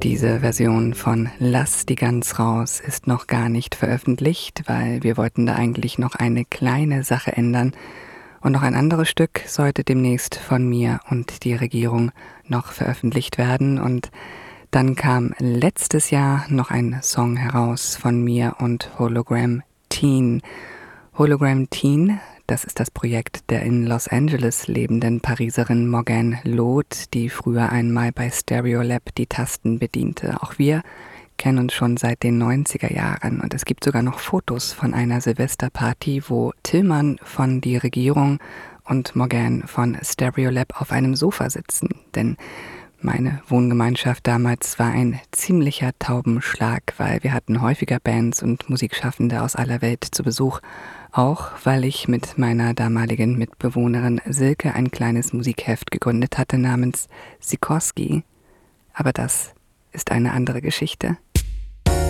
Diese Version von Lass die Gans raus ist noch gar nicht veröffentlicht, weil wir wollten da eigentlich noch eine kleine Sache ändern. Und noch ein anderes Stück sollte demnächst von mir und die Regierung noch veröffentlicht werden. Und dann kam letztes Jahr noch ein Song heraus von mir und Hologram Teen. Hologram Teen, das ist das Projekt der in Los Angeles lebenden Pariserin Morgane Loth, die früher einmal bei Stereolab die Tasten bediente. Auch wir kennen uns schon seit den 90er Jahren und es gibt sogar noch Fotos von einer Silvesterparty, wo Tillmann von Die Regierung und Morgane von Stereolab auf einem Sofa sitzen. Denn meine Wohngemeinschaft damals war ein ziemlicher Taubenschlag, weil wir hatten häufiger Bands und Musikschaffende aus aller Welt zu Besuch, auch weil ich mit meiner damaligen Mitbewohnerin Silke ein kleines Musikheft gegründet hatte namens Sikorski. Aber das ist eine andere Geschichte.